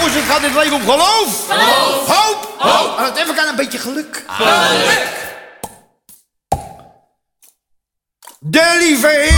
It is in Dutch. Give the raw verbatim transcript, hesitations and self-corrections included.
jongens, het gaat dit leven om geloof. Geloof. Hoop. Hoop. En het even kan een beetje geluk. Geluk. De lieve Heer